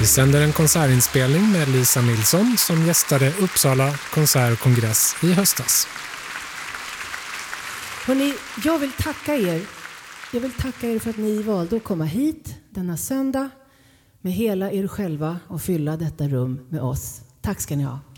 Vi sänder en konsertinspelning med Lisa Nilsson som gästade Uppsala konsert och kongress i höstas. Hörrni, jag vill tacka er för att ni valde att komma hit denna söndag med hela er själva och fylla detta rum med oss. Tack ska ni ha.